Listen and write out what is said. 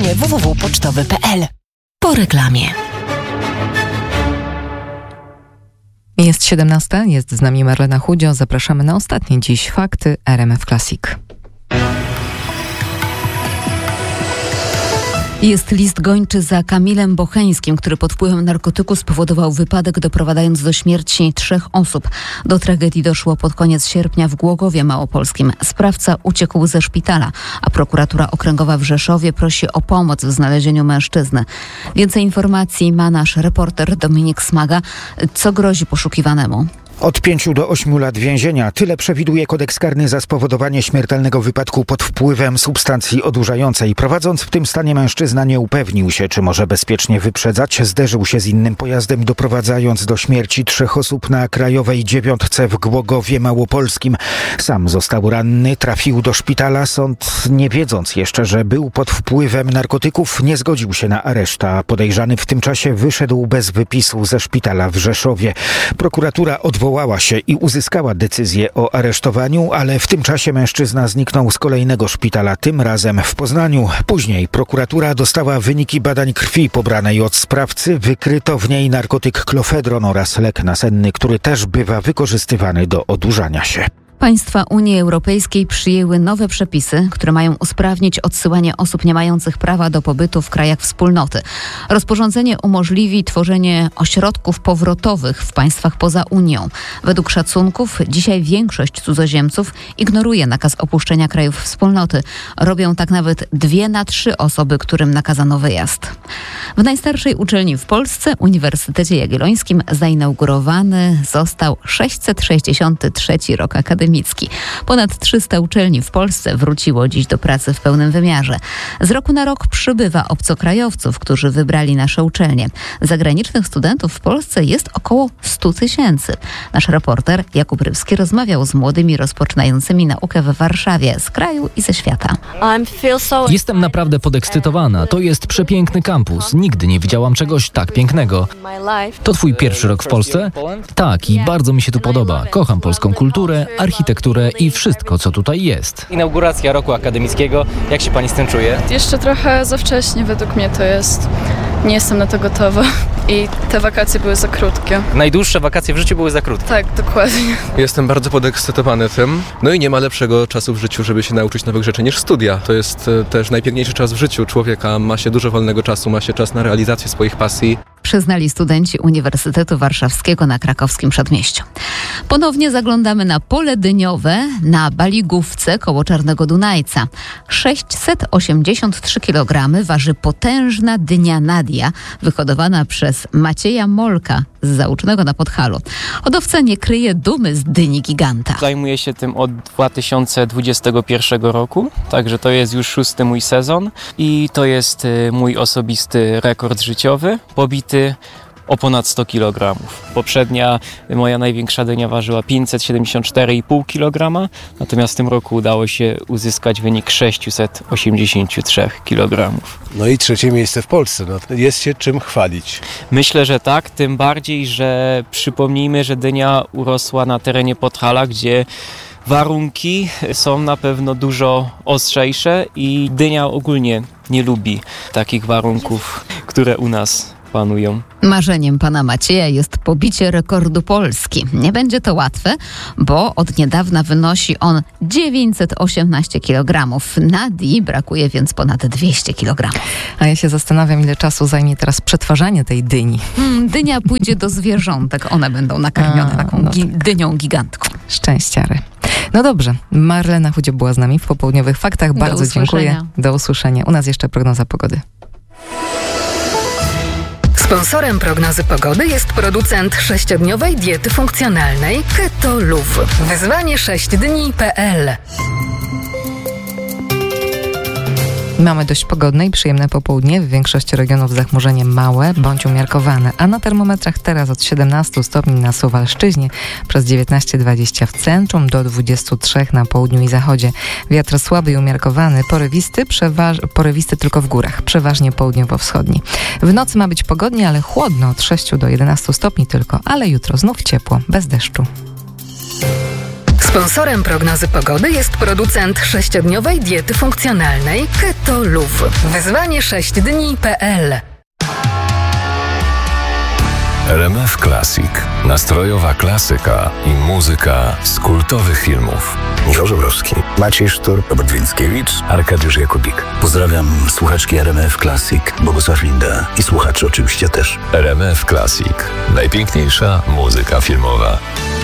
stronie www.pocztowy.pl. Po reklamie. Jest 17, jest z nami Marlena Chudzio. Zapraszamy na ostatnie dziś fakty RMF Classic. Jest list gończy za Kamilem Bocheńskim, który pod wpływem narkotyku spowodował wypadek, doprowadzając do śmierci 3 osób. Do tragedii doszło pod koniec sierpnia w Głogowie Małopolskim. Sprawca uciekł ze szpitala, a prokuratura okręgowa w Rzeszowie prosi o pomoc w znalezieniu mężczyzny. Więcej informacji ma nasz reporter Dominik Smaga. Co grozi poszukiwanemu? Od 5 do 8 lat więzienia. Tyle przewiduje kodeks karny za spowodowanie śmiertelnego wypadku pod wpływem substancji odurzającej. Prowadząc w tym stanie mężczyzna nie upewnił się, czy może bezpiecznie wyprzedzać. Zderzył się z innym pojazdem, doprowadzając do śmierci 3 osób na Krajowej 9 w Głogowie Małopolskim. Sam został ranny, trafił do szpitala. Sąd, nie wiedząc jeszcze, że był pod wpływem narkotyków, nie zgodził się na areszt, a podejrzany w tym czasie wyszedł bez wypisu ze szpitala w Rzeszowie. Prokuratura odwołała się i uzyskała decyzję o aresztowaniu, ale w tym czasie mężczyzna zniknął z kolejnego szpitala, tym razem w Poznaniu. Później prokuratura dostała wyniki badań krwi pobranej od sprawcy. Wykryto w niej narkotyk klofedron oraz lek nasenny, który też bywa wykorzystywany do odurzania się. Państwa Unii Europejskiej przyjęły nowe przepisy, które mają usprawnić odsyłanie osób nie mających prawa do pobytu w krajach wspólnoty. Rozporządzenie umożliwi tworzenie ośrodków powrotowych w państwach poza Unią. Według szacunków dzisiaj większość cudzoziemców ignoruje nakaz opuszczenia krajów wspólnoty. Robią tak nawet 2 na 3 osoby, którym nakazano wyjazd. W najstarszej uczelni w Polsce, Uniwersytecie Jagiellońskim, zainaugurowany został 663 rok akademicki. Ponad 300 uczelni w Polsce wróciło dziś do pracy w pełnym wymiarze. Z roku na rok przybywa obcokrajowców, którzy wybrali nasze uczelnie. Zagranicznych studentów w Polsce jest około 100 000. Nasz reporter Jakub Rybski rozmawiał z młodymi rozpoczynającymi naukę w Warszawie, z kraju i ze świata. Jestem naprawdę podekscytowana. To jest przepiękny kampus. Nigdy nie widziałam czegoś tak pięknego. To twój pierwszy rok w Polsce? Tak, i bardzo mi się tu podoba. Kocham polską kulturę, architekturę i wszystko, co tutaj jest. Inauguracja roku akademickiego. Jak się pani z tym czuje? Jeszcze trochę za wcześnie według mnie to jest. Nie jestem na to gotowa i te wakacje były za krótkie. Najdłuższe wakacje w życiu były za krótkie. Tak, dokładnie. Jestem bardzo podekscytowany tym. No i nie ma lepszego czasu w życiu, żeby się nauczyć nowych rzeczy niż studia. To jest też najpiękniejszy czas w życiu człowieka. Ma się dużo wolnego czasu, ma się czas na realizację swoich pasji. Przyznali studenci Uniwersytetu Warszawskiego na krakowskim Przedmieściu. Ponownie zaglądamy na pole dyniowe na Baligówce koło Czarnego Dunajca. 683 kg waży potężna dynia Nadia, wyhodowana przez Macieja Molka z Zaucznego na Podhalu. Hodowca nie kryje dumy z dyni giganta. Zajmuję się tym od 2021 roku, także to jest już 6. mój sezon i to jest mój osobisty rekord życiowy, pobity o ponad 100 kg. Poprzednia, moja największa dynia ważyła 574,5 kg, natomiast w tym roku udało się uzyskać wynik 683 kg. No i 3. miejsce w Polsce. No, jest się czym chwalić. Myślę, że tak, tym bardziej, że przypomnijmy, że dynia urosła na terenie Podhala, gdzie warunki są na pewno dużo ostrzejsze i dynia ogólnie nie lubi takich warunków, które u nas panują. Marzeniem pana Macieja jest pobicie rekordu Polski. Nie będzie to łatwe, bo od niedawna wynosi on 918 kg. Nadii brakuje więc ponad 200 kg. A ja się zastanawiam, ile czasu zajmie teraz przetwarzanie tej dyni. Dynia pójdzie do zwierzątek. One będą nakarmione taką dynią gigantką. Szczęściary. No dobrze, Marlena Chudzio była z nami w popołudniowych faktach. Bardzo dziękuję. Do usłyszenia. U nas jeszcze prognoza pogody. Sponsorem prognozy pogody jest producent 6-dniowej diety funkcjonalnej Keto Luv. Wyzwanie 6dni.pl. Mamy dość pogodne i przyjemne popołudnie. W większości regionów zachmurzenie małe bądź umiarkowane, a na termometrach teraz od 17 stopni na Suwalszczyźnie, przez 19-20 w centrum, do 23 na południu i zachodzie. Wiatr słaby i umiarkowany, porywisty tylko w górach, przeważnie południowo-wschodni. W nocy ma być pogodnie, ale chłodno, od 6 do 11 stopni tylko, ale jutro znów ciepło, bez deszczu. Sponsorem prognozy pogody jest producent 6-dniowej diety funkcjonalnej Keto Luv. Wyzwanie 6dni.pl. RMF Classic. Nastrojowa klasyka i muzyka z kultowych filmów. Michał Żebrowski, Maciej Sztur, Robert Więckiewicz, Arkadiusz Jakubik. Pozdrawiam słuchaczki RMF Classic, Bogusław Linda i słuchaczy oczywiście też. RMF Classic. Najpiękniejsza muzyka filmowa.